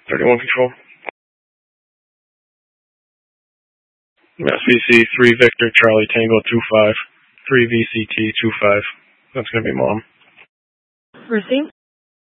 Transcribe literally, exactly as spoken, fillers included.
thirty-one Control. Mass V C three Victor Charlie Tango two five. three V C T two five. That's going to be Mom. Received.